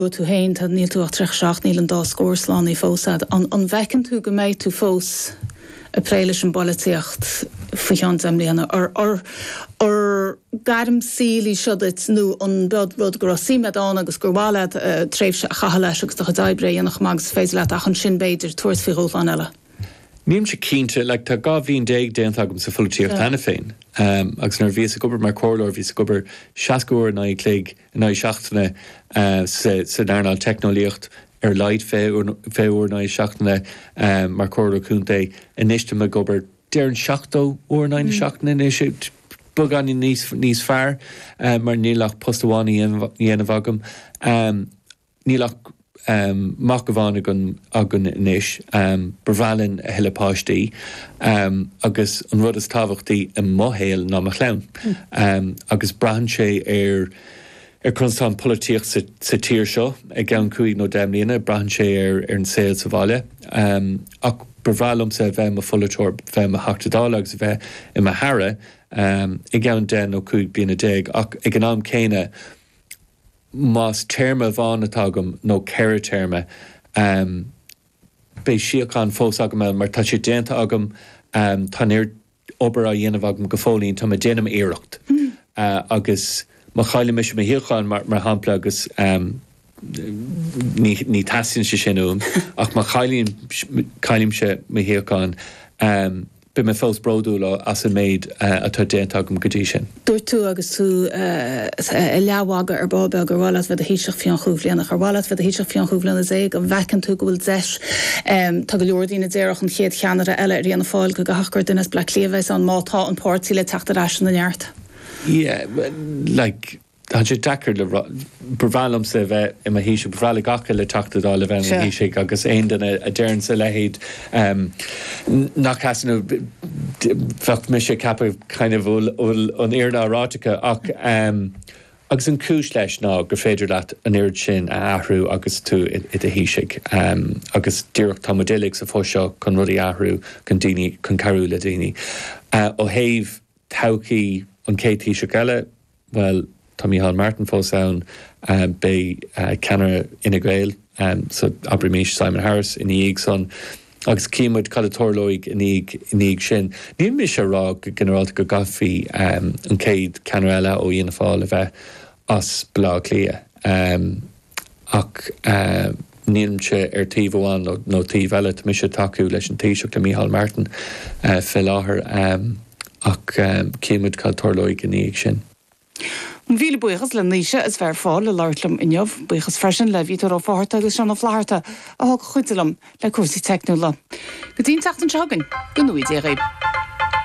tú hain tá níl tú trech seach níl an dá scórsláán í fósad an bhecin tú go méid tú fós a préiles an bolíocht faoin amlíana ar garm sílí siodit nó an bed rud go síime an agus gurháile tréimhse a chaha leis agus do daibbre nach mags fééis le achan sin beidir tuairs fi róán eile. Níim se cínte le tá gá bhíon déag déanthagam sa fulltíocht hena féin. Agus nar bhí a gobar mar cóir bhí a gobar 6 uair na clé na seachtainna sa darnáil technolíocht ar leid féúir na seachtainna mar cóir chunta iniste me gobar dearan 7 uair na seachtainna is bug an níos fearr mar nílach postháí dhéanamh agam. Nílach mac go bháin agan inis brvalin a heilepáistí agus an rud is tábhachtaí a mothéil ná a chleann agus brahan sé ar chunstán políoch sa tír seo ag gan cuaig nó déimlíonna brahan sé ar an saoil sa bhaile ach brvalum sa bheith a folatóir bheith a heachtadála agus bheith i mar hara i gan den ó cuaig bíana déag ach ag an am céine más terma bháin atágam nó ceir terma bé siocán fós agam mar tá sé déanta agam tá níor obair a dhéanamh agam go fólíonn tá déanam éireacht agus má chaile me me hiocháin mar hampla agus ní tasin se sinúm ach má chailím se me hiocháin be me fós broúla as a méid atá déantagam godí sin. Dúir tú agus tú leabhaga ar bábe gur bhlas bheit a híiseach fion chúbblianana ar bhlas bheit a híiseach fion chúbblianna éag an bhecin tú go bhfuil deis tá go leordína déireach an chéad cheanara eile ar dhéanana fáil go hachgur dunas bla léomhheits an mátá an pórtí le teachta rásin na neart. Yeah, like tá sé dechar le brvalum sa bheith i ma híise brvala gacha le tachtadá le bheith na híise agus aon dana a déirn sa lehéad nach hasanú fecht me sé cappa kind of an éarna rática ach agus an cúis leis ná gur féidir leat an éard sin a ahrú agus tú i a híise agus dúireach tamodélig sa fóseo chun rudí ahrú chun carú le daoine ó héamh taucií an céad híise eile well Tommy Martin fósán bei ceanara ina Gael so Abrimísh Simon Harris in íag son agus cíimid cadatorlóig in íag sin. Níl mi se rá generalta go gafií an céad ceanara eile ó dhéana fáil a bheith as blá clia ach nílimse ar tíomháin nó tíomh eile mi se taú leis an tíiseach le Micheál Martin fé láthair ach cíimid cadatorlóig in íag sin. Bhíle buchas le níise is bhar fáil le láirlam inneamh buchas freisin le vítar ó fáharta agus seanna fláharta a thug chuidelam le cuasaí technúla. Go dtíon teachtain segan go nuaidí a réib.